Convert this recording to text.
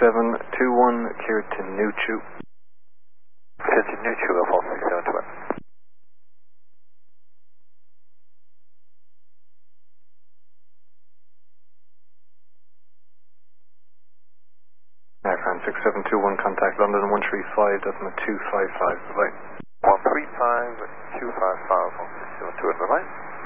6721, cleared to Nuchu. Cleared to Nuchu, Alpha 6721. Airfran 6721, contact London 135.255, bye-bye. 135.255, 16721, bye-bye.